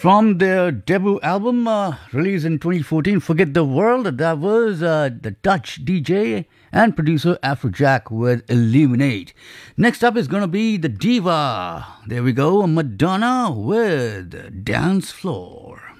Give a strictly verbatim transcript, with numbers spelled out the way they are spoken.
From their debut album uh, released in twenty fourteen, Forget the World, that was uh, the Dutch D J and producer Afrojack with Illuminate. Next up is going to be the diva. There we go, Madonna with Dance Floor.